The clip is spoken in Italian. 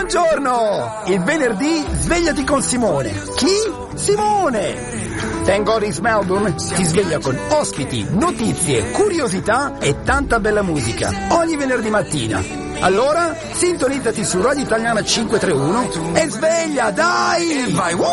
Buongiorno! Il venerdì svegliati con Simone. Chi? Simone! Thank God It's Melbourne ti sveglia con ospiti, notizie, curiosità e tanta bella musica ogni venerdì mattina. Allora, sintonizzati su Radio Italiana 531 e sveglia, dai!